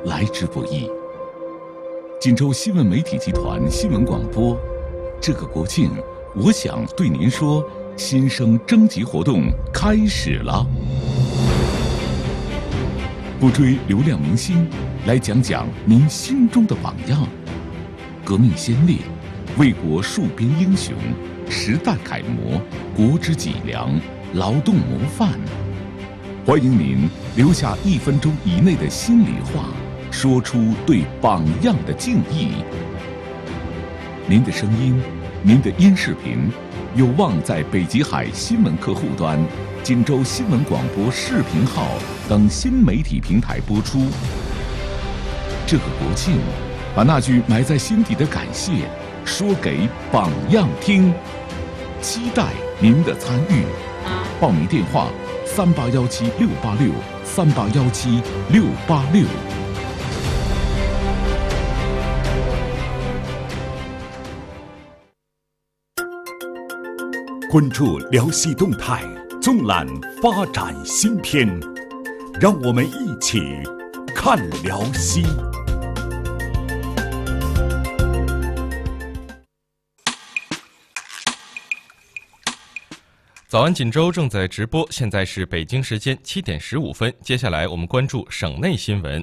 来之不易。锦州新闻媒体集团新闻广播，这个国庆，我想对您说，新生征集活动开始了。不追流量明星，来讲讲您心中的榜样，革命先烈，为国戍边英雄，时代楷模，国之脊梁，劳动模范。欢迎您留下1分钟以内的心里话，说出对榜样的敬意。您的声音，您的音视频，有望在北极海新闻客户端、锦州新闻广播视频号等新媒体平台播出。这个国庆，把那句埋在心底的感谢说给榜样听，期待您的参与。报名电话：3817-686，3817-686。 关注辽西动态，纵览发展新篇，让我们一起看辽西。 早安锦州正在直播，现在是北京时间7点15分。接下来我们关注省内新闻。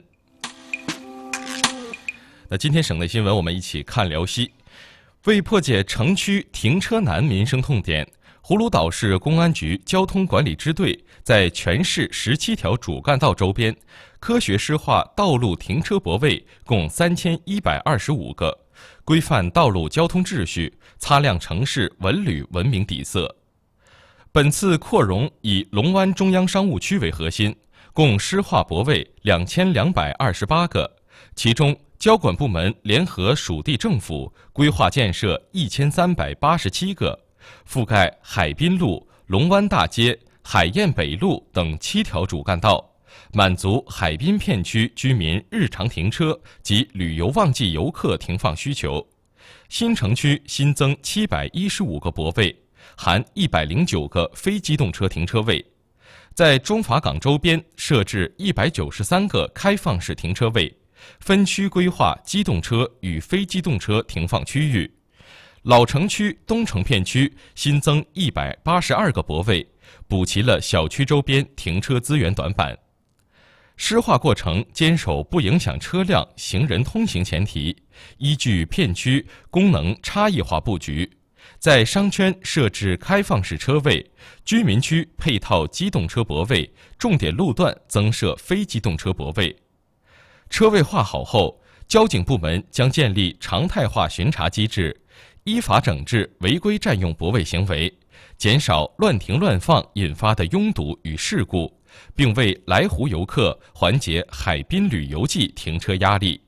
那今天省内新闻，我们一起看辽西。为破解城区停车难民生痛点，葫芦岛市公安局交通管理支队在全市17条主干道周边科学施划道路停车泊位共3125个，规范道路交通秩序，擦亮城市文旅文明底色。本次扩容以龙湾中央商务区为核心，共施划泊位2228个，其中交管部门联合属地政府规划建设1387个，覆盖海滨路、龙湾大街、海晏北路等7条主干道，满足海滨片区居民日常停车及旅游旺季游客停放需求。新城区新增715个泊位，含109个非机动车停车位，在中法港周边设置193个开放式停车位，分区规划机动车与非机动车停放区域。老城区东城片区新增182个泊位，补齐了小区周边停车资源短板。施划过程坚守不影响车辆、行人通行前提，依据片区功能差异化布局，在商圈设置开放式车位，居民区配套机动车泊位，重点路段增设非机动车泊位。车位划好后，交警部门将建立常态化巡查机制，依法整治违规占用泊位行为，减少乱停乱放引发的拥堵与事故，并为来沪游客缓解海滨旅游季停车压力。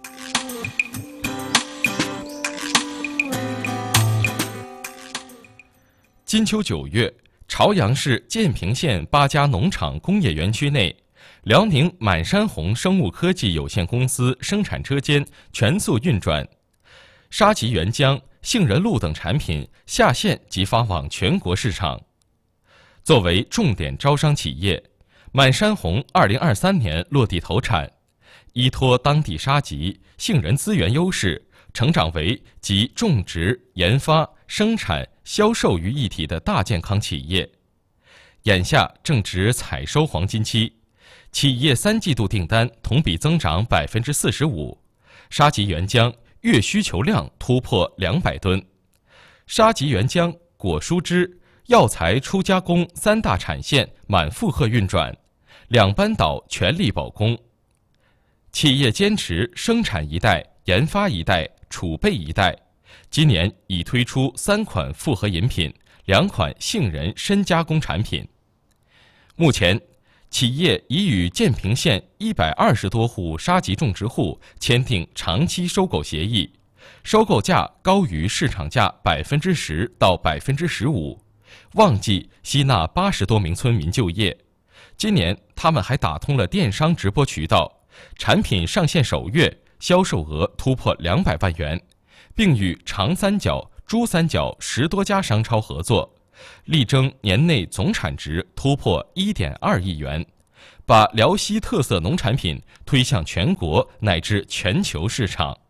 金秋9月，朝阳市建平县8家农场工业园区内，辽宁满山红生物科技有限公司生产车间全速运转，沙棘原浆、杏仁露等产品下线及发往全国市场。作为重点招商企业，满山红2023年落地投产，依托当地沙棘、杏仁资源优势，成长为集种植、研发、生产、销售于一体的大健康企业。眼下正值采收黄金期，企业3季度订单同比增长45%，沙棘原浆月需求量突破200吨，沙棘原浆、果蔬汁、药材初加工3大产线满负荷运转，2班倒全力保供。企业坚持生产一代、研发一代、储备一代，今年已推出3款复合饮品、2款杏仁深加工产品。目前，企业已与建平县120多户沙棘种植户签订长期收购协议，收购价高于市场价10%到15%，旺季吸纳80多名村民就业。今年，他们还打通了电商直播渠道，产品上线首月销售额突破200万元，并与长三角、珠三角10多家商超合作，力争年内总产值突破1.2亿元， 把辽西特色农产品推向全国乃至全球市场。